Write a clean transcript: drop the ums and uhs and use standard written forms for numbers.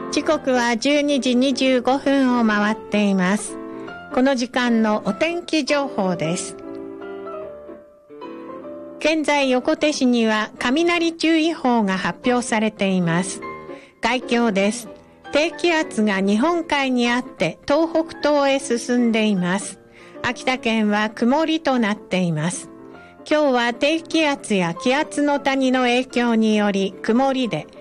時刻は12時25分を回っています。この時間のお天気情報です。現在横手市には雷注意報が発表されています。概況です。低気圧が日本海にあって東北東へ進んでいます。秋田県は曇りとなっています。今日は低気圧や気圧の谷の影響により曇りで、